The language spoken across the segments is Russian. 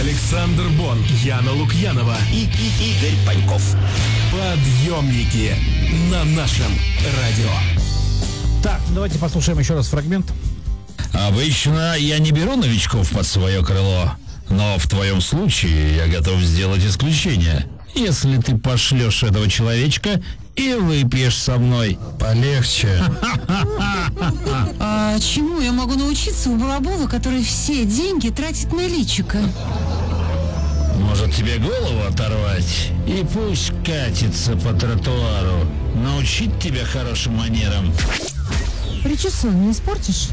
Александр Бон, Яна Лукьянова и Игорь Паньков. Подъемники на нашем радио. Так, давайте послушаем еще раз фрагмент. Обычно я не беру новичков под свое крыло, но в твоем случае я готов сделать исключение. Если ты пошлешь этого человечка и выпьешь со мной. Полегче. А чему я могу научиться у балабола, который все деньги тратит на личико? Может, тебе голову оторвать? И пусть катится по тротуару. Научить тебя хорошим манерам. Причесон не испортишь?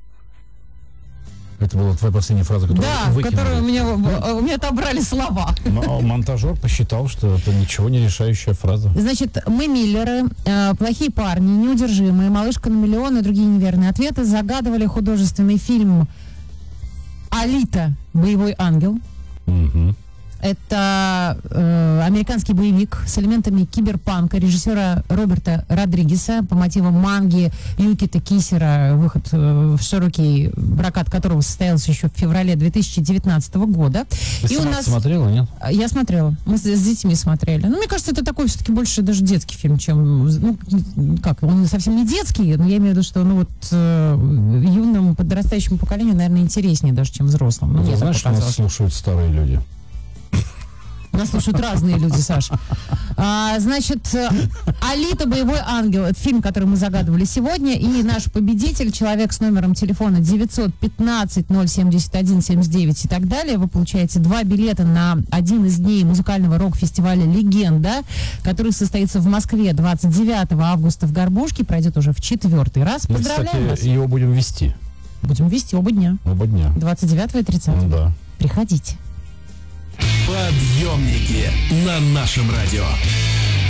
Это была твоя последняя фраза, которую Да, выкинули. которую у меня отобрали слова. Монтажер посчитал, что это ничего не решающая фраза. Значит, мы Миллеры, плохие парни, неудержимые, малышка на миллион и другие неверные ответы загадывали художественный фильм «Алита. Боевой ангел». Угу. Это американский боевик с элементами киберпанка режиссера Роберта Родригеса по мотивам манги Юкита Кисера, выход в широкий прокат которого состоялся еще в феврале 2019 года. Ты И сама у нас... смотрела, нет? Я смотрела. Мы с детьми смотрели. Ну, мне кажется, это такой все-таки больше даже детский фильм, чем... Ну, как, он совсем не детский, но я имею в виду, что, ну, вот юному подрастающему поколению, наверное, интереснее даже, чем взрослым. Ну, Ты мне так знаешь, что нас показалось. слушают старые люди? Нас слушают разные люди, Саш. Значит, «Алита. Боевой ангел» — это фильм, который мы загадывали сегодня. И наш победитель, человек с номером телефона 915-071-79 и так далее. Вы получаете 2 билета на один из дней музыкального рок-фестиваля «Легенда», который состоится в Москве 29 августа в Горбушке. Пройдет уже в 4-й раз. Мы, Поздравляем вас. кстати, его будем вести. Будем вести оба дня. Оба дня. 29 и 30. Да. Приходите. Подъемники на нашем радио.